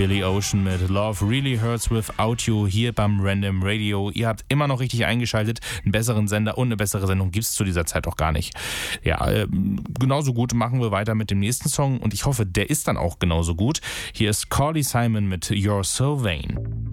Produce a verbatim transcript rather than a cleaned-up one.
Billy Ocean mit Love Really Hurts Without You hier beim Random Radio. Ihr habt immer noch richtig eingeschaltet. Einen besseren Sender und eine bessere Sendung gibt es zu dieser Zeit auch gar nicht. Ja, äh, genauso gut machen wir weiter mit dem nächsten Song und ich hoffe, der ist dann auch genauso gut. Hier ist Carly Simon mit You're So Vain.